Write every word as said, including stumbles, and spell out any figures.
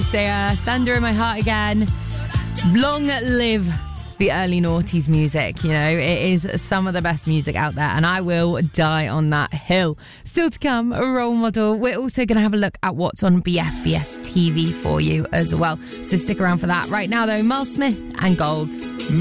Say, uh, Thunder in My Heart again. Long live the early noughties music. You know, it is some of the best music out there, and I will die on that hill. Still to come, a role model. We're also going to have a look at what's on B F B S T V for you as well. So stick around for that. Right now, though, Miles Smith and Gold.